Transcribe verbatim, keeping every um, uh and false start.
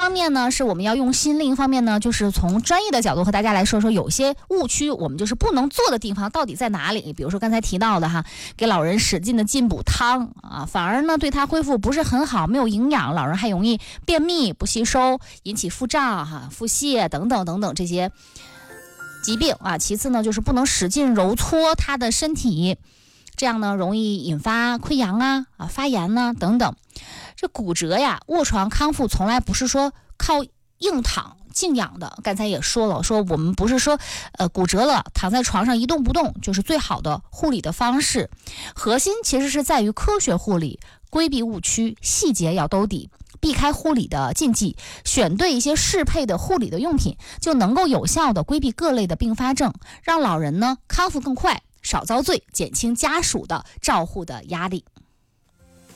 方面呢是我们要用心，另一方面呢就是从专业的角度和大家来说说有些误区我们就是不能做的地方到底在哪里。比如说刚才提到的哈，给老人使劲的进补汤啊，反而呢对他恢复不是很好，没有营养，老人还容易便秘不吸收，引起腹胀哈、腹泻等等等等这些疾病啊。其次呢就是不能使劲揉搓他的身体，这样呢容易引发溃疡啊、啊发炎呐、啊、等等。这骨折呀，卧床康复从来不是说靠硬躺静养的。刚才也说了，说我们不是说呃骨折了躺在床上一动不动就是最好的护理的方式。核心其实是在于科学护理，规避误区，细节要兜底，避开护理的禁忌，选对一些适配的护理的用品，就能够有效的规避各类的并发症，让老人呢康复更快，少遭罪，减轻家属的照护的压力。